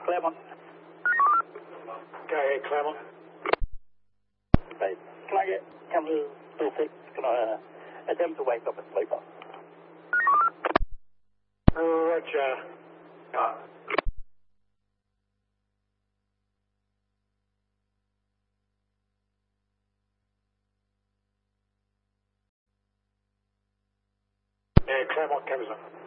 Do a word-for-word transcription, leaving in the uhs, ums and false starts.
Claremont. Go ahead, Claremont. Right. Can I get Cameron two six? Can I uh, attempt to wake up a sleeper? Roger. Uh, yeah, Claremont covers them.